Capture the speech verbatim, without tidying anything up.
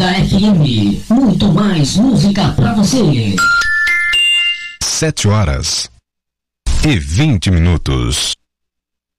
F M, muito mais música pra você. Sete horas e vinte minutos.